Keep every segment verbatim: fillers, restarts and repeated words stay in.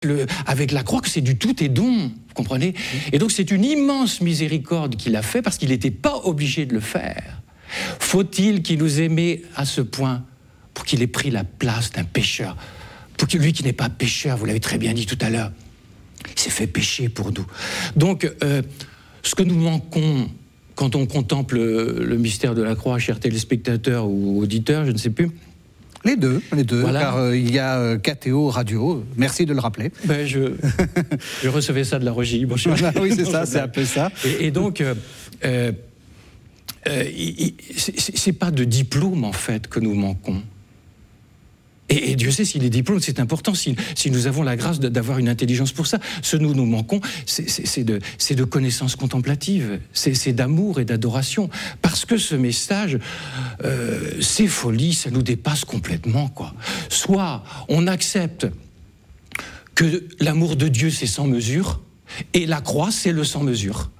le, avec la croix que c'est du tout et don, vous comprenez ? Et donc c'est une immense miséricorde qu'il a fait parce qu'il n'était pas obligé de le faire. Faut-il qu'il nous aimait à ce point pour qu'il ait pris la place d'un pécheur ? Pour que lui qui n'est pas pécheur, vous l'avez très bien dit tout à l'heure, il s'est fait pécher pour nous. Donc, euh, ce que nous manquons quand on contemple le, le mystère de la croix, chers téléspectateurs ou auditeurs, je ne sais plus. Les deux, les deux, voilà. Car euh, il y a euh, K T O Radio, merci de le rappeler. Ben, je, je recevais ça de la Régie. Bon, voilà, oui, c'est ça, c'est un peu ça. Et, et donc, euh, euh, euh, c'est, c'est pas de diplôme, en fait, que nous manquons. Et, et Dieu sait si les diplômes, c'est important, si, si nous avons la grâce de, d'avoir une intelligence pour ça. Ce que nous nous manquons, c'est, c'est, c'est, de, c'est de connaissances contemplatives, c'est, c'est d'amour et d'adoration. Parce que ce message, euh, ces folies, ça nous dépasse complètement, quoi. Soit on accepte que l'amour de Dieu, c'est sans mesure, et la croix, c'est le sans mesure.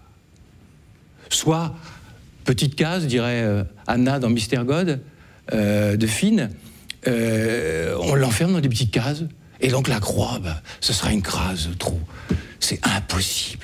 Soit, petite case, dirait euh, Anna dans Mystère God, euh, de Finn, Euh, on l'enferme dans des petites cases, et donc la croix, bah, ce sera une crase trop. C'est impossible.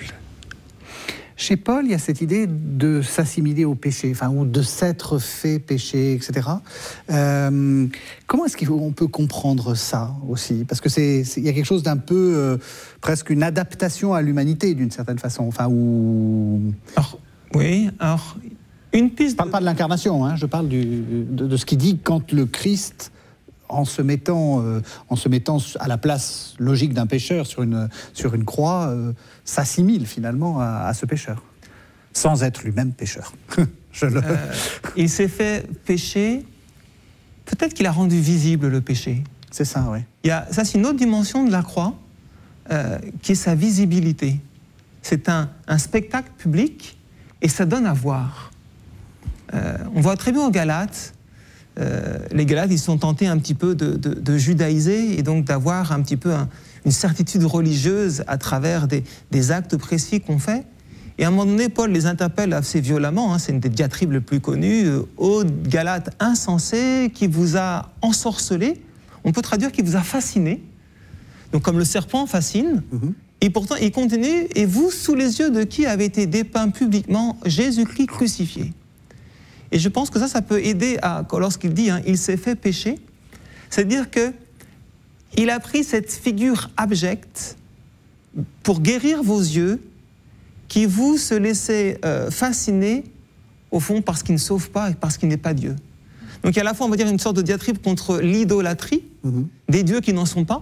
Chez Paul, il y a cette idée de s'assimiler au péché, enfin, ou de s'être fait pécher, et cetera. Euh, comment est-ce qu'on peut comprendre ça aussi ? Parce que c'est, c'est, il y a quelque chose d'un peu, euh, presque une adaptation à l'humanité, d'une certaine façon. Enfin, ou... Alors, oui, alors, une piste... Je ne parle pas de l'incarnation, hein, je parle du, de, de ce qu'il dit quand le Christ... En se, mettant, euh, en se mettant à la place logique d'un pécheur sur une, sur une croix, euh, s'assimile finalement à, à ce pécheur, sans être lui-même pécheur. Je le... euh, il s'est fait pécher, peut-être qu'il a rendu visible le péché. C'est ça, oui. Il y a, ça, c'est une autre dimension de la croix, euh, qui est sa visibilité. C'est un, un spectacle public, et ça donne à voir. Euh, on voit très bien aux Galates, Euh, les Galates, ils sont tentés un petit peu de, de, de judaïser et donc d'avoir un petit peu un, une certitude religieuse à travers des, des actes précis qu'on fait. Et à un moment donné, Paul les interpelle assez violemment, hein, c'est une des diatribes les plus connues, euh, « Ô Galates insensés, qui vous a ensorcelé », on peut traduire « qui vous a fasciné », donc comme le serpent fascine, mm-hmm. Et pourtant il continue « et vous, sous les yeux de qui avait été dépeint publiquement Jésus-Christ crucifié ». Et je pense que ça, ça peut aider à, lorsqu'il dit hein, « il s'est fait pécher », c'est-à-dire qu'il a pris cette figure abjecte pour guérir vos yeux qui vous se laissez euh, fasciner, au fond, parce qu'il ne sauve pas et parce qu'il n'est pas Dieu. Donc à la fois, on va dire une sorte de diatribe contre l'idolâtrie mmh. des dieux qui n'en sont pas,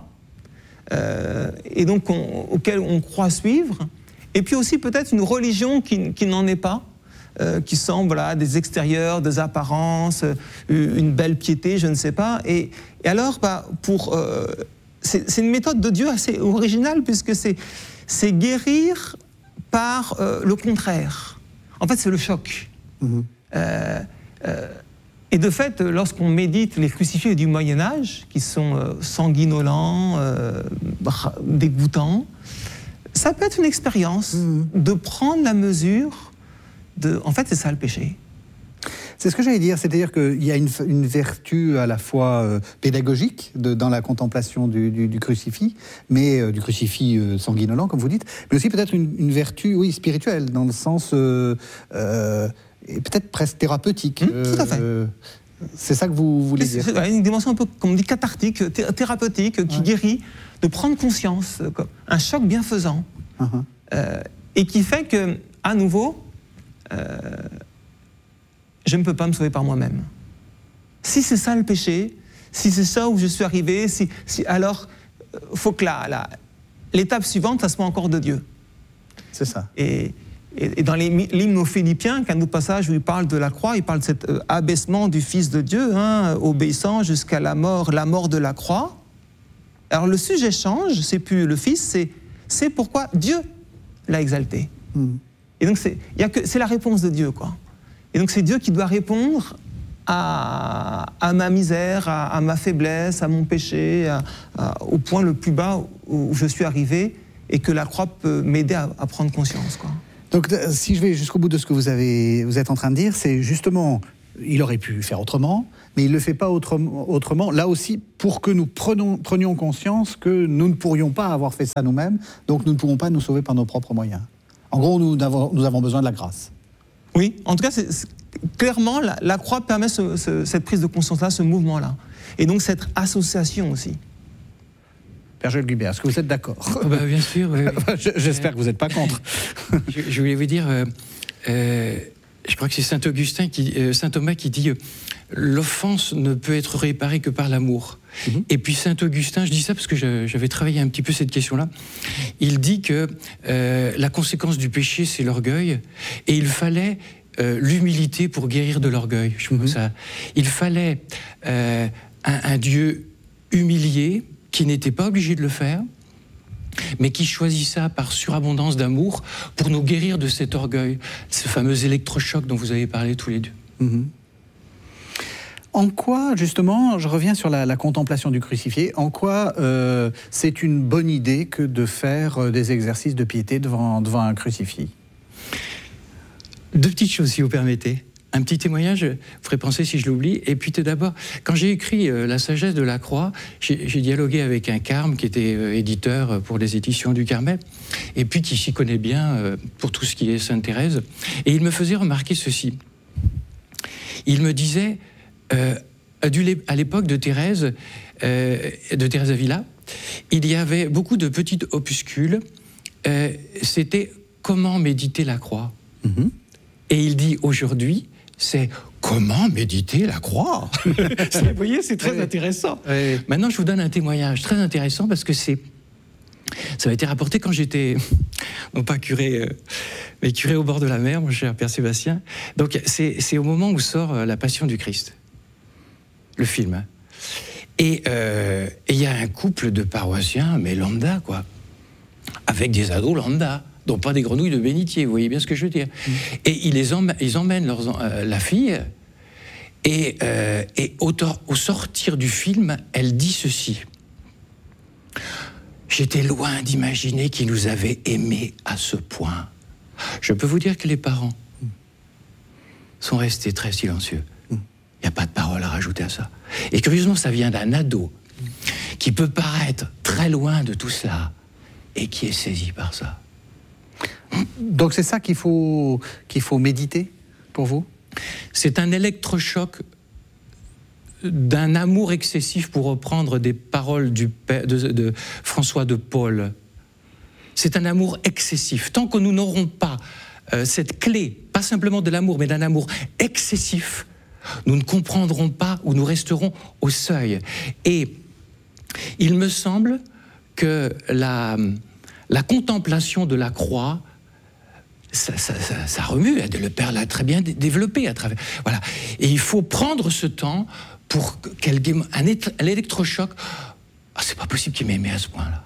euh, et donc on, auxquels on croit suivre, et puis aussi peut-être une religion qui, qui n'en est pas, Euh, qui semble à des extérieurs, des apparences, euh, une belle piété, je ne sais pas. Et, et alors, bah, pour, euh, c'est, c'est une méthode de Dieu assez originale, puisque c'est, c'est guérir par euh, le contraire. En fait, c'est le choc. Mmh. Euh, euh, et de fait, lorsqu'on médite les crucifiés du Moyen-Âge, qui sont euh, sanguinolents, euh, dégoûtants, ça peut être une expérience mmh. de prendre la mesure. De, en fait, c'est ça le péché. C'est ce que j'allais dire, c'est-à-dire qu'il y a une, une vertu à la fois euh, pédagogique de, dans la contemplation du, du, du crucifix, mais euh, du crucifix euh, sanguinolent, comme vous dites, mais aussi peut-être une, une vertu, oui, spirituelle, dans le sens, euh, euh, et peut-être presque thérapeutique. Mmh, tout à fait. Euh, c'est ça que vous voulez c'est, dire. C'est une dimension un peu, comme on dit, cathartique, thé- thérapeutique, qui ouais. guérit, de prendre conscience, comme un choc bienfaisant, uh-huh. euh, et qui fait que, à nouveau, Euh, je ne peux pas me sauver par moi-même. Si c'est ça le péché, si c'est ça où je suis arrivé, si, si, alors il faut que la, la, l'étape suivante, ça soit encore de Dieu. C'est ça. Et, et, et dans les, l'hymne aux Philippiens, qu'un autre passage où il parle de la croix, il parle de cet euh, abaissement du Fils de Dieu, hein, obéissant jusqu'à la mort, la mort de la croix. Alors le sujet change, c'est plus le Fils, c'est, c'est pourquoi Dieu l'a exalté. Mm. Et donc, c'est, y a que, c'est la réponse de Dieu, quoi. Et donc, c'est Dieu qui doit répondre à, à ma misère, à, à ma faiblesse, à mon péché, à, à, au point le plus bas où je suis arrivé, et que la croix peut m'aider à, à prendre conscience, quoi. Donc, si je vais jusqu'au bout de ce que vous, avez, vous êtes en train de dire, c'est justement il aurait pu faire autrement, mais il ne le fait pas autrement, autrement, là aussi, pour que nous prenons, prenions conscience que nous ne pourrions pas avoir fait ça nous-mêmes, donc nous ne pourrons pas nous sauver par nos propres moyens. En gros, nous avons, nous avons besoin de la grâce. Oui, en tout cas, c'est, c'est, clairement, la, la croix permet ce, ce, cette prise de conscience-là, ce mouvement-là. Et donc cette association aussi. Père Joël Guibert, est-ce que vous êtes d'accord? Oh bah, bien sûr. Oui, oui. J'espère que vous n'êtes pas contre. je, je voulais vous dire, euh, euh, je crois que c'est saint Augustin, qui, euh, saint Thomas qui dit euh, l'offense ne peut être réparée que par l'amour. Mm-hmm. Et puis saint Augustin, je dis ça parce que je, j'avais travaillé un petit peu cette question-là, il dit que euh, la conséquence du péché, c'est l'orgueil, et il fallait euh, l'humilité pour guérir de l'orgueil. Je trouve mm-hmm. ça. Il fallait euh, un, un Dieu humilié, qui n'était pas obligé de le faire, mais qui choisit ça par surabondance d'amour pour nous guérir de cet orgueil, ce fameux électrochoc dont vous avez parlé tous les deux. Mm-hmm. En quoi, justement, je reviens sur la, la contemplation du crucifié, en quoi euh, c'est une bonne idée que de faire euh, des exercices de piété devant, devant un crucifix? Deux petites choses, si vous permettez. Un petit témoignage, vous ferez penser si je l'oublie. Et puis tout d'abord, quand j'ai écrit euh, La sagesse de la croix, j'ai, j'ai dialogué avec un Carme qui était euh, éditeur pour les éditions du Carmel, et puis qui s'y connaît bien euh, pour tout ce qui est Sainte Thérèse. Et il me faisait remarquer ceci. Il me disait, euh, à l'époque de Thérèse, euh, de Thérèse d'Avila, il y avait beaucoup de petits opuscules. Euh, c'était comment méditer la croix. Mm-hmm. Et il dit aujourd'hui, c'est comment méditer la croix. Vous voyez, c'est très oui. intéressant. Oui. Maintenant, je vous donne un témoignage très intéressant parce que c'est, ça a été rapporté quand j'étais, non pas curé, euh, mais curé au bord de la mer, mon cher Père Sébastien. Donc, c'est, c'est au moment où sort euh, La Passion du Christ, le film. Hein. Et il euh, y a un couple de paroissiens, mais lambda, quoi, avec des ados lambda. Donc pas des grenouilles de bénitier, vous voyez bien ce que je veux dire. Mmh. Et ils, les emmènent, ils emmènent leurs, euh, la fille, et, euh, et au, au sortir du film, elle dit ceci. « J'étais loin d'imaginer qu'ils nous avaient aimés à ce point. » Je peux vous dire que les parents mmh. sont restés très silencieux. Il mmh. n'y a pas de parole à rajouter à ça. Et curieusement, ça vient d'un ado mmh. qui peut paraître très loin de tout cela et qui est saisi par ça. Donc c'est ça qu'il faut, qu'il faut méditer pour vous? C'est un électrochoc d'un amour excessif, pour reprendre des paroles du père, de, de François de Paul. C'est un amour excessif. Tant que nous n'aurons pas euh, cette clé, pas simplement de l'amour, mais d'un amour excessif, nous ne comprendrons pas ou nous resterons au seuil. Et il me semble que la, la contemplation de la croix, Ça, ça, ça, ça remue, le Père l'a très bien développé à travers. Voilà. Et il faut prendre ce temps pour qu'elle un, un électrochoc. Ah, c'est pas possible qu'il m'aimait à ce point-là.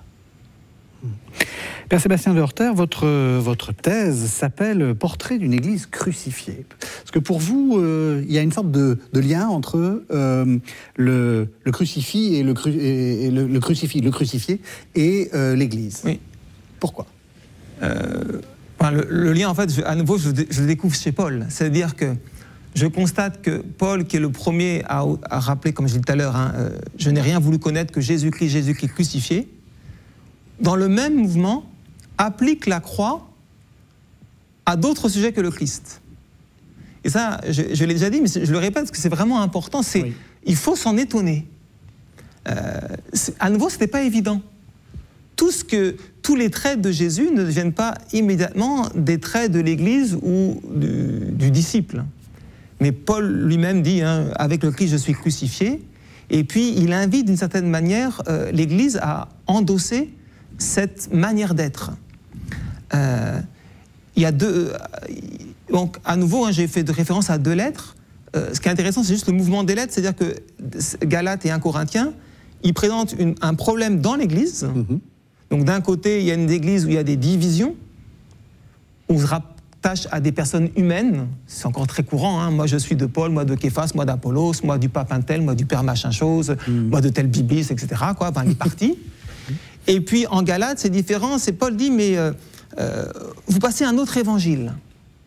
Père Sébastien de Horter, votre, votre thèse s'appelle Portrait d'une Église crucifiée. Parce que pour vous, euh, il y a une sorte de, de lien entre euh, le, le crucifix et le, cru, et, et le, le crucifix, le crucifié et euh, l'Église. Oui. Pourquoi euh... Enfin, le, le lien, en fait, je, à nouveau, je, je le découvre chez Paul. C'est-à-dire que je constate que Paul, qui est le premier à, à rappeler, comme je l'ai dit tout à l'heure, hein, euh, je n'ai rien voulu connaître que Jésus-Christ, Jésus-Christ crucifié, dans le même mouvement, applique la croix à d'autres sujets que le Christ. Et ça, je, je l'ai déjà dit, mais je le répète parce que c'est vraiment important. C'est, oui. Il faut s'en étonner. Euh, à nouveau, ce n'était pas évident. Tout ce que, tous les traits de Jésus ne deviennent pas immédiatement des traits de l'Église ou du, du disciple. Mais Paul lui-même dit, hein, avec le Christ je suis crucifié, et puis il invite d'une certaine manière euh, l'Église à endosser cette manière d'être. Euh, il y a deux... Euh, donc à nouveau, hein, j'ai fait de référence à deux lettres. Euh, ce qui est intéressant, c'est juste le mouvement des lettres, c'est-à-dire que Galates et un Corinthiens, ils présentent une, un problème dans l'Église. Mm-hmm. Donc d'un côté, il y a une église où il y a des divisions, où on se rattache à des personnes humaines, c'est encore très courant, hein. Moi je suis de Paul, moi de Képhas, moi d'Apollos, moi du pape un tel, moi du père machin chose, mmh. moi de tel bibliste, et cetera, quoi, enfin les partis. Et puis en Galates, c'est différent, c'est Paul dit, mais euh, euh, vous passez un autre évangile.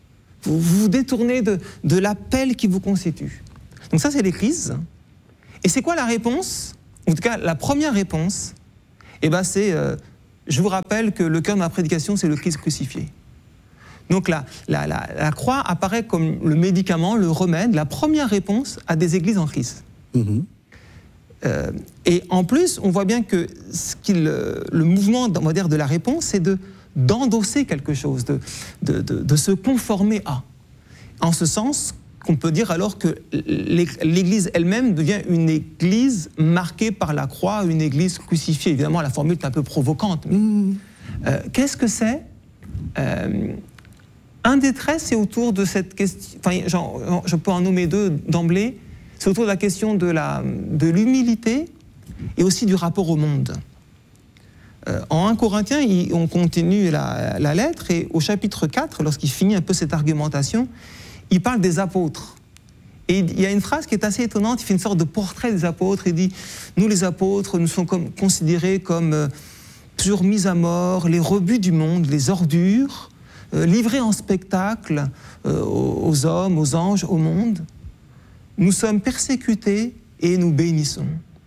Vous vous détournez de, de l'appel qui vous constitue. Donc ça, c'est l'Église. Et c'est quoi la réponse? En tout cas, la première réponse, eh ben, c'est, euh, je vous rappelle que le cœur de ma prédication, c'est le Christ crucifié. Donc la, la, la, la croix apparaît comme le médicament, le remède, la première réponse à des églises en crise. Mmh. Euh, et en plus, on voit bien que ce qu'il, le mouvement, on va dire, de la réponse, c'est de, d'endosser quelque chose, de, de, de, de se conformer à. En ce sens qu'on peut dire alors que l'Église elle-même devient une Église marquée par la croix, une Église crucifiée. Évidemment, la formule est un peu provocante. Mais, mmh. euh, qu'est-ce que c'est? euh, Un des traits, c'est autour de cette question, enfin, genre, je peux en nommer deux d'emblée, c'est autour de la question de, la, de l'humilité et aussi du rapport au monde. Euh, en un Corinthiens, il, on continue la, la lettre, et au chapitre quatre, lorsqu'il finit un peu cette argumentation, il parle des apôtres. Et il y a une phrase qui est assez étonnante, il fait une sorte de portrait des apôtres, il dit « Nous les apôtres, nous sommes comme, considérés comme euh, toujours mis à mort, les rebuts du monde, les ordures, euh, livrés en spectacle euh, aux, aux hommes, aux anges, au monde. Nous sommes persécutés et nous bénissons. »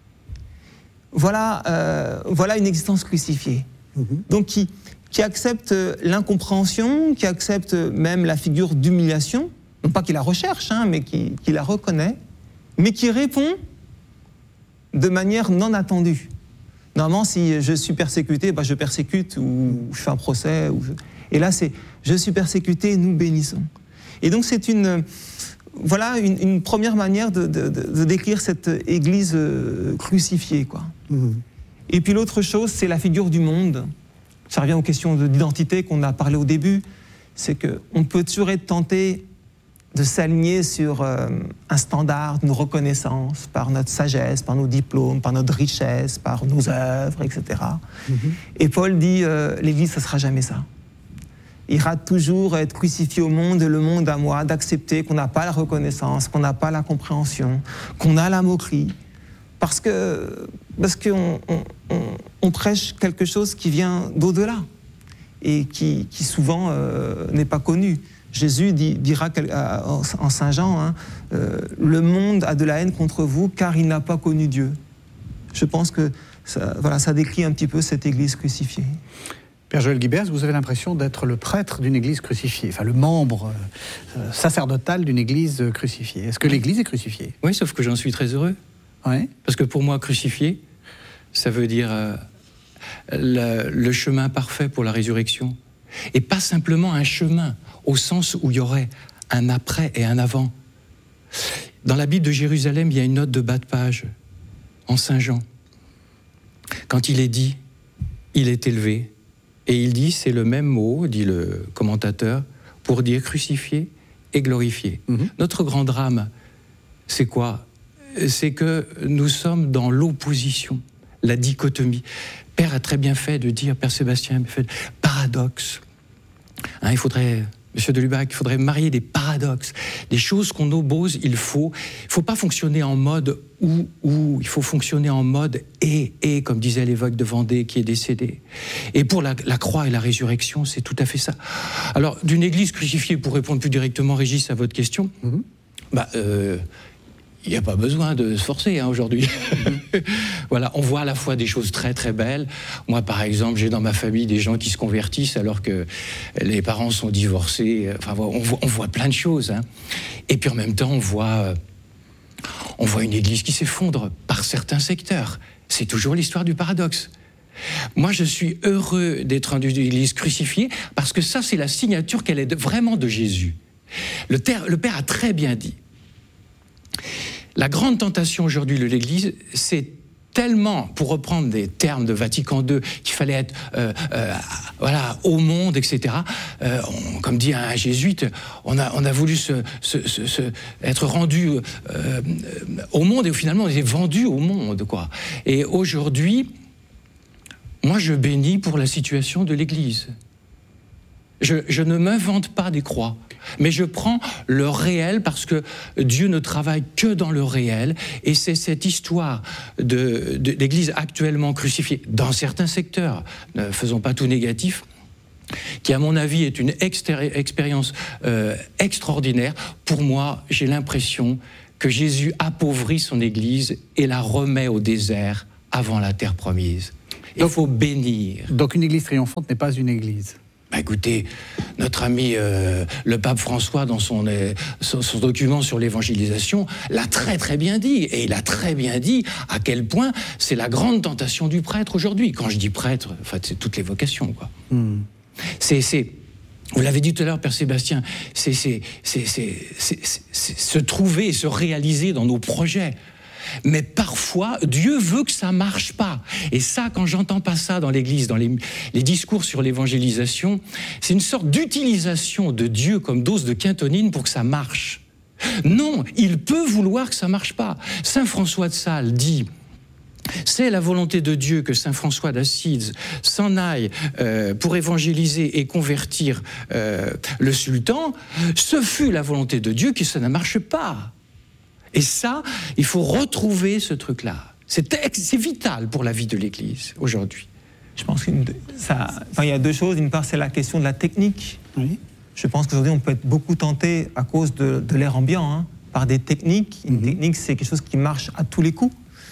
Voilà, euh, voilà une existence crucifiée. Mmh. Donc qui, qui accepte l'incompréhension, qui accepte même la figure d'humiliation, non pas qui la recherche, hein, mais qui, qui la reconnaît, mais qui répond de manière non attendue. Normalement, si je suis persécuté, bah, je persécute ou je fais un procès. Ou je... Et là, c'est « je suis persécuté, nous bénissons ». Et donc c'est une... Voilà une, une première manière de, de, de décrire cette Église euh, crucifiée, quoi. Mmh. Et puis l'autre chose, c'est la figure du monde. Ça revient aux questions d'identité qu'on a parlé au début. C'est qu'on peut toujours être tenté de s'aligner sur euh, un standard, une reconnaissance par notre sagesse, par nos diplômes, par notre richesse, par nos œuvres, et cetera. Mmh. Et Paul dit euh, l'Église, ça ne sera jamais ça. Il ira toujours être crucifié au monde et le monde à moi, d'accepter qu'on n'a pas la reconnaissance, qu'on n'a pas la compréhension, qu'on a la moquerie, parce que parce qu'on on, on, on prêche quelque chose qui vient d'au-delà et qui, qui souvent euh, n'est pas connu. Jésus dit, dira en Saint Jean, hein, euh, le monde a de la haine contre vous car il n'a pas connu Dieu. Je pense que ça, voilà, ça décrit un petit peu cette Église crucifiée. Père Joël Guibert, vous avez l'impression d'être le prêtre d'une église crucifiée, enfin le membre euh, sacerdotal d'une église crucifiée. Est-ce que l'église est crucifiée? Oui, sauf que j'en suis très heureux. Ouais. Parce que pour moi, crucifié, ça veut dire euh, le, le chemin parfait pour la résurrection. Et pas simplement un chemin, au sens où il y aurait un après et un avant. Dans la Bible de Jérusalem, il y a une note de bas de page, en Saint Jean. Quand il est dit, il est élevé. Et il dit, c'est le même mot, dit le commentateur, pour dire crucifié et glorifié. Mmh. Notre grand drame, c'est quoi? C'est que nous sommes dans l'opposition, la dichotomie. Père a très bien fait de dire, Père Sébastien, fait paradoxe. Hein, il faudrait... Monsieur de Lubac, il faudrait marier des paradoxes, des choses qu'on oppose. Il faut, il faut pas fonctionner en mode ou, ou, il faut fonctionner en mode et, et, comme disait l'évêque de Vendée qui est décédé. Et pour la, la croix et la résurrection, c'est tout à fait ça. Alors, d'une église crucifiée, pour répondre plus directement, Régis, à votre question, mm-hmm. bah, euh, il n'y a pas besoin de se forcer hein, aujourd'hui. Mm-hmm. Voilà, on voit à la fois des choses très très belles. Moi, par exemple, j'ai dans ma famille des gens qui se convertissent alors que les parents sont divorcés. Enfin, on voit, on voit plein de choses. Hein. Et puis en même temps, on voit, on voit une église qui s'effondre par certains secteurs. C'est toujours l'histoire du paradoxe. Moi, je suis heureux d'être dans une église crucifiée parce que ça, c'est la signature qu'elle est de, vraiment de Jésus. Le, ter, le Père a très bien dit. La grande tentation aujourd'hui de l'Église, c'est tellement, pour reprendre des termes de Vatican deux, qu'il fallait être euh, euh, voilà, au monde, et cetera. Euh, on, comme dit un jésuite, on a, on a voulu se, se, se, se, être rendu euh, au monde et finalement on est vendu au monde, quoi. Et aujourd'hui, moi je bénis pour la situation de l'Église. Je, je ne m'invente pas des croix, mais je prends le réel parce que Dieu ne travaille que dans le réel et c'est cette histoire de, de l'Église actuellement crucifiée dans certains secteurs, ne faisons pas tout négatif, qui à mon avis est une extéri- expérience euh, extraordinaire. Pour moi, j'ai l'impression que Jésus appauvrit son Église et la remet au désert avant la terre promise. Il faut bénir. Donc une Église triomphante n'est pas une Église. Bah écoutez, notre ami euh, le pape François, dans son, euh, son, son document sur l'évangélisation, l'a très très bien dit. Et il a très bien dit à quel point c'est la grande tentation du prêtre aujourd'hui. Quand je dis prêtre, en fait, c'est toutes les vocations, quoi. Mm. C'est, c'est, vous l'avez dit tout à l'heure, Père Sébastien, c'est, c'est, c'est, c'est, c'est, c'est, c'est se trouver et se réaliser dans nos projets. Mais parfois, Dieu veut que ça marche pas. Et ça, quand j'entends pas ça dans l'Église, dans les, les discours sur l'évangélisation, c'est une sorte d'utilisation de Dieu comme dose de quintonine pour que ça marche. Non, il peut vouloir que ça marche pas. Saint François de Sales dit: c'est la volonté de Dieu que saint François d'Assise s'en aille euh, pour évangéliser et convertir euh, le sultan. Ce fut la volonté de Dieu que ça ne marche pas. Et ça, il faut retrouver ce truc-là. C'est, c'est vital pour la vie de l'Église aujourd'hui. Je pense qu'il enfin, y a deux choses. D'une part, c'est la question de la technique. Oui. Je pense qu'aujourd'hui, on peut être beaucoup tenté à cause de, de l'air ambiant, hein, par des techniques. Une mm-hmm. technique, c'est quelque chose qui marche à tous les coups.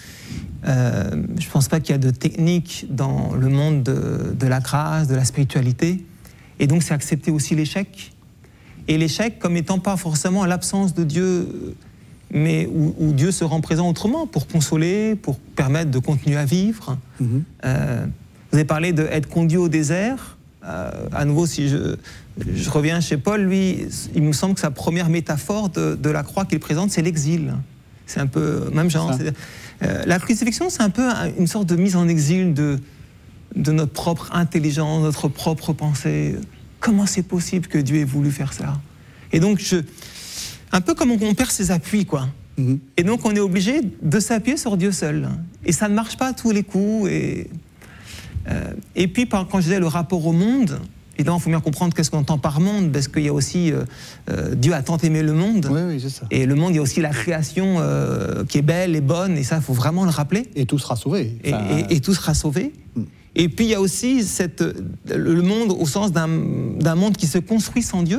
Euh, je ne pense pas qu'il y a de technique dans le monde de, de la grâce, de la spiritualité. Et donc, c'est accepter aussi l'échec. Et l'échec comme étant pas forcément l'absence de Dieu, mais où, où Dieu se rend présent autrement, pour consoler, pour permettre de continuer à vivre. Mm-hmm. Euh, vous avez parlé d'être conduit au désert. Euh, à nouveau, si je, je reviens chez Paul, lui, il me semble que sa première métaphore de, de la croix qu'il présente, c'est l'exil. C'est un peu même genre. Euh, la crucifixion, c'est un peu une sorte de mise en exil de, de notre propre intelligence, notre propre pensée. Comment c'est possible que Dieu ait voulu faire ça? Et donc, je... un peu comme on perd ses appuis, quoi. Mmh. Et donc, on est obligé de s'appuyer sur Dieu seul. Et ça ne marche pas à tous les coups. Et, euh, et puis, quand je disais le rapport au monde, évidemment, il faut bien comprendre qu'est-ce qu'on entend par monde, parce qu'il y a aussi euh, euh, Dieu a tant aimé le monde. Oui, oui, c'est ça. Et le monde, il y a aussi la création euh, qui est belle et bonne, et ça, il faut vraiment le rappeler. Et tout sera sauvé. Enfin... Et, et, et tout sera sauvé. Mmh. Et puis, il y a aussi cette, le monde au sens d'un, d'un monde qui se construit sans Dieu.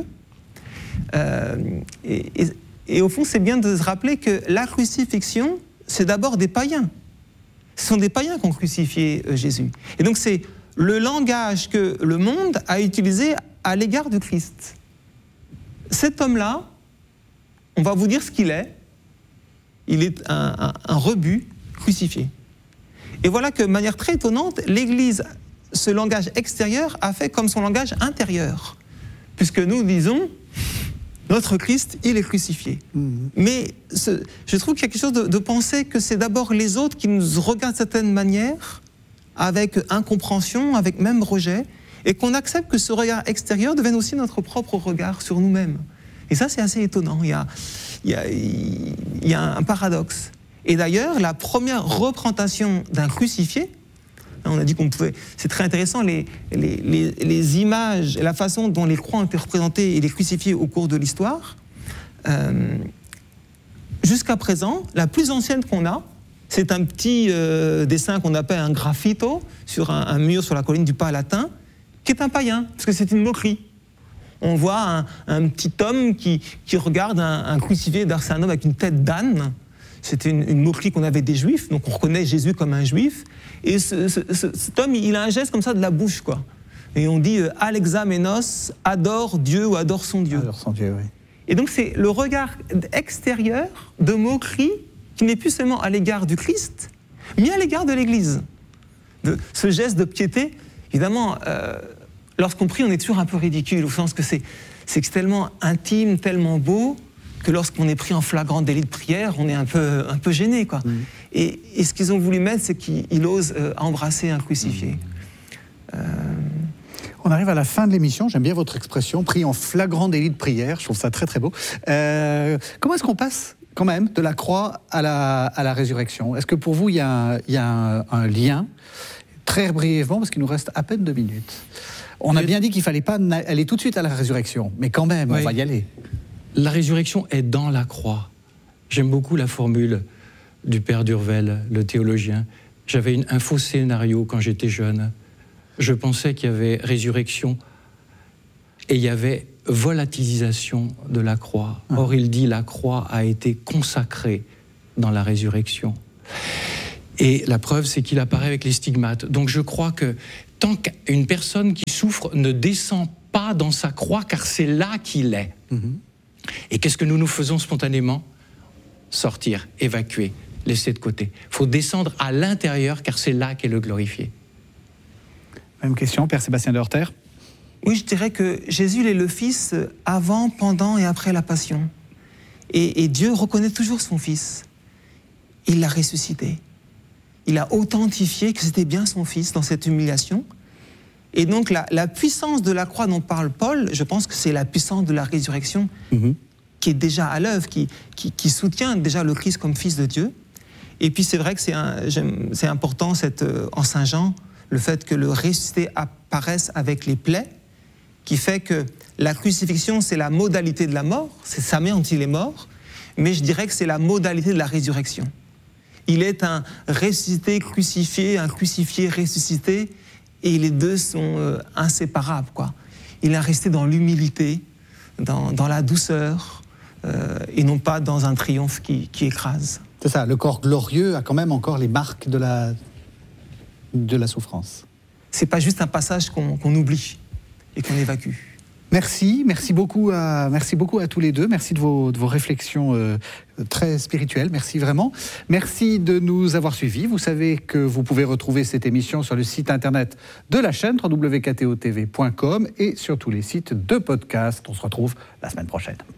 Euh, et, et, et au fond, c'est bien de se rappeler que la crucifixion, c'est d'abord des païens. Ce sont des païens qui ont crucifié euh, Jésus. Et donc, c'est le langage que le monde a utilisé à l'égard du Christ. Cet homme-là, on va vous dire ce qu'il est. Il est un, un, un rebut crucifié. Et voilà que, de manière très étonnante, l'Église, ce langage extérieur, a fait comme son langage intérieur. Puisque nous disons, notre Christ, il est crucifié. Mmh. Mais ce, je trouve qu'il y a quelque chose de, de penser que c'est d'abord les autres qui nous regardent de certaine manière, avec incompréhension, avec même rejet, et qu'on accepte que ce regard extérieur devienne aussi notre propre regard sur nous-mêmes. Et ça, c'est assez étonnant. Il y a, il y a, il y a un paradoxe. Et d'ailleurs, la première représentation d'un crucifié, on a dit qu'on pouvait... C'est très intéressant, les, les, les, les images, la façon dont les croix ont été représentées et les crucifiés au cours de l'histoire. Euh, jusqu'à présent, la plus ancienne qu'on a, c'est un petit euh, dessin qu'on appelle un graffito sur un, un mur sur la colline du Palatin, qui est un païen, parce que c'est une moquerie. On voit un, un petit homme qui, qui regarde un, un crucifié, d'ailleurs c'est un homme avec une tête d'âne. C'était une, une moquerie qu'on avait des Juifs, donc on reconnaît Jésus comme un Juif. Et ce, ce, ce, cet homme, il a un geste comme ça de la bouche, quoi. Et on dit euh, « Alexamenos, adore Dieu » ou « adore son Dieu ». Adore son Dieu, oui. Et donc c'est le regard extérieur de moquerie qui n'est plus seulement à l'égard du Christ, mais à l'égard de l'Église. De, ce geste de piété, évidemment, euh, lorsqu'on prie, on est toujours un peu ridicule, au sens que c'est, c'est tellement intime, tellement beau, que lorsqu'on est pris en flagrant délit de prière, on est un peu, un peu gêné, quoi. Mmh. Et, et ce qu'ils ont voulu mettre, c'est qu'ils osent euh, embrasser un crucifié. Mmh. Euh... On arrive à la fin de l'émission, j'aime bien votre expression, pris en flagrant délit de prière, je trouve ça très très beau. Euh, comment est-ce qu'on passe quand même de la croix à la, à la résurrection? Est-ce que pour vous, il y a, un, il y a un, un lien? Très brièvement, parce qu'il nous reste à peine deux minutes. On a bien dit qu'il ne fallait pas aller tout de suite à la résurrection, mais quand même, oui. On va y aller. La résurrection est dans la croix. J'aime beaucoup la formule du père Durvel, le théologien. J'avais une, un faux scénario quand j'étais jeune. Je pensais qu'il y avait résurrection et il y avait volatilisation de la croix. Or, il dit la croix a été consacrée dans la résurrection. Et la preuve, c'est qu'il apparaît avec les stigmates. Donc je crois que tant qu'une personne qui souffre ne descend pas dans sa croix, car c'est là qu'il est. Mm-hmm. Et qu'est-ce que nous nous faisons spontanément ? Sortir, évacuer, laisser de côté. Il faut descendre à l'intérieur, car c'est là qu'est le glorifié. Même question, Père Sébastien de Horter. Oui, je dirais que Jésus est le Fils avant, pendant et après la Passion. Et, et Dieu reconnaît toujours son Fils. Il l'a ressuscité. Il a authentifié que c'était bien son Fils dans cette humiliation. Et donc la, la puissance de la croix dont parle Paul, je pense que c'est la puissance de la résurrection mmh. qui est déjà à l'œuvre, qui, qui, qui soutient déjà le Christ comme Fils de Dieu. Et puis c'est vrai que c'est, un, c'est important cette, euh, en Saint Jean, le fait que le ressuscité apparaisse avec les plaies, qui fait que la crucifixion, c'est la modalité de la mort, c'est sa mère dont il est mort, mais je dirais que c'est la modalité de la résurrection. Il est un ressuscité crucifié, un crucifié ressuscité, et les deux sont euh, inséparables, quoi. Il est resté dans l'humilité, dans, dans la douceur, euh, et non pas dans un triomphe qui, qui écrase. C'est ça, le corps glorieux a quand même encore les marques de la, de la souffrance. C'est pas juste un passage qu'on, qu'on oublie et qu'on évacue. Merci, merci beaucoup à, merci beaucoup à tous les deux. Merci de vos, de vos réflexions euh, très spirituelles. Merci vraiment. Merci de nous avoir suivis. Vous savez que vous pouvez retrouver cette émission sur le site internet de la chaîne w w w point k t o t v point com et sur tous les sites de podcast. On se retrouve la semaine prochaine.